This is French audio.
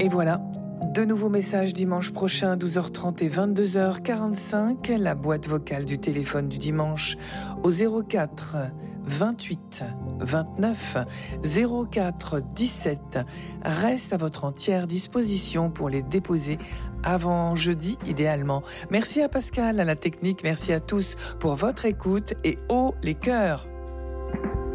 Et voilà, de nouveaux messages dimanche prochain, 12h30 et 22h45. La boîte vocale du téléphone du dimanche au 04 28 29 04 17 reste à votre entière disposition pour les déposer avant jeudi idéalement. Merci à Pascal, à la technique, merci à tous pour votre écoute et haut les cœurs.